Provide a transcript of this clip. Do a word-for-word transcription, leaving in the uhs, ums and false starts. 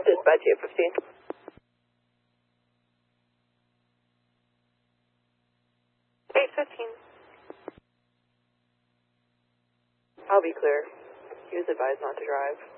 Dispatch eight fifteen. eight fifteen. I'll be clear. He was advised not to drive.